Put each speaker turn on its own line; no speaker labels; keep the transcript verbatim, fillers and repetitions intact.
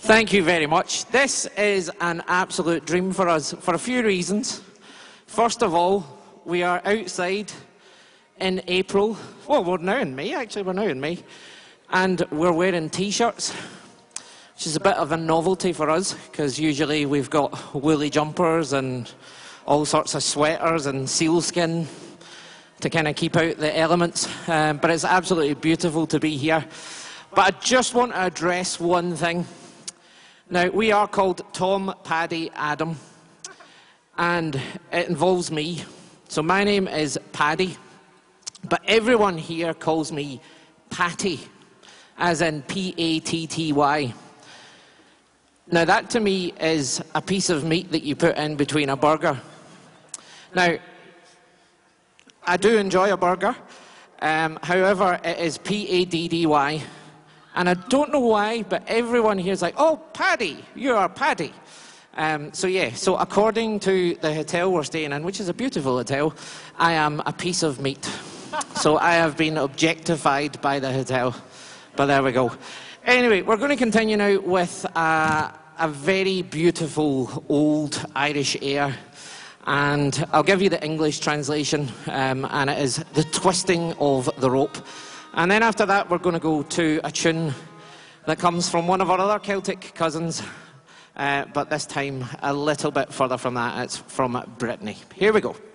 Thank you very much. This is an absolute dream for us for a few reasons. First of all, we are outside in April. Well, we're now in May, actually. We're now in May. And we're wearing T-shirts, which is a bit of a novelty for us, because usually we've got woolly jumpers and all sorts of sweaters and sealskin to kind of keep out the elements. Um, but it's absolutely beautiful to be here. But I just want to address one thing. Now, we are called Tom, Paddy, Adam, and it involves me. So my name is Paddy, but everyone here calls me Patty, as in P A T T Y. Now, that to me is a piece of meat that you put in between a burger. Now, I do enjoy a burger, um, however, it is P A D D Y. And I don't know why, but everyone here is like, oh, Paddy, you are Paddy. Um, so yeah, so according to the hotel we're staying in, which is a beautiful hotel, I am a piece of meat. So I have been objectified by the hotel. But there we go. Anyway, we're going to continue now with uh, a very beautiful old Irish air. And I'll give you the English translation, um, and it is The Twisting of the Rope. And then after that, we're going to go to a tune that comes from one of our other Celtic cousins, uh, but this time a little bit further from that. It's from Brittany. Here we go.